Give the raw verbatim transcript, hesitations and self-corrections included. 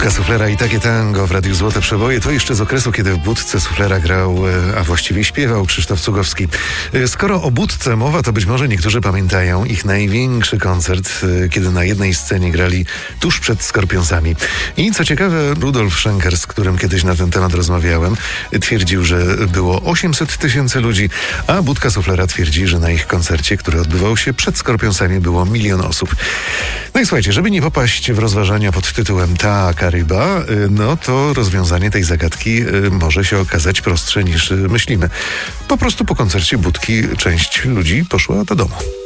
Budka Suflera i takie tango w Radiu Złote Przeboje to jeszcze z okresu, kiedy w budce Suflera grał, a właściwie śpiewał Krzysztof Cugowski. Skoro o budce mowa, to być może niektórzy pamiętają ich największy koncert, kiedy na jednej scenie grali tuż przed Skorpionsami. I co ciekawe, Rudolf Schenker, z którym kiedyś na ten temat rozmawiałem, twierdził, że było osiemset tysięcy ludzi, a Budka Suflera twierdzi, że na ich koncercie, który odbywał się przed Skorpionsami, było milion osób. No i słuchajcie, żeby nie popaść w rozważania pod tytułem Ta Karyba, no to rozwiązanie tej zagadki może się okazać prostsze niż myślimy. Po prostu po koncercie Budki część ludzi poszła do domu.